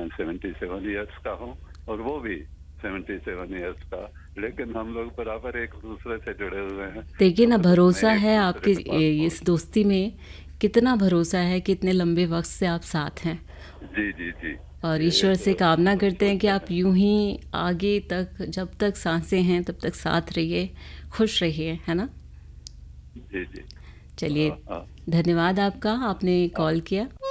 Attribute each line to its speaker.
Speaker 1: मैं 77 इयर्स का हूँ और वो भी 77 इयर्स का, लेकिन हम लोग बराबर एक दूसरे से जुड़े हुए हैं।
Speaker 2: देखिए ना,
Speaker 1: मतलब
Speaker 2: भरोसा
Speaker 1: मैं एक
Speaker 2: है
Speaker 1: दूसरे
Speaker 2: आपकी
Speaker 1: के पास
Speaker 2: इस
Speaker 1: पहुँचूं।
Speaker 2: दोस्ती में। कितना भरोसा है कि इतने लंबे वक्त से आप साथ हैं।
Speaker 1: जी जी जी।
Speaker 2: और
Speaker 1: ये
Speaker 2: ईश्वर से
Speaker 1: तो
Speaker 2: कामना
Speaker 1: सब
Speaker 2: करते हैं कि
Speaker 1: सोचते
Speaker 2: आप
Speaker 1: हैं।
Speaker 2: यूं ही आगे तक, जब तक सांसें हैं तब तक साथ रहिए, खुश रहिए, है ना।
Speaker 1: जी जी।
Speaker 2: चलिए,
Speaker 1: हाँ हाँ
Speaker 2: धन्यवाद आपका, आपने
Speaker 1: हाँ।
Speaker 2: कॉल किया।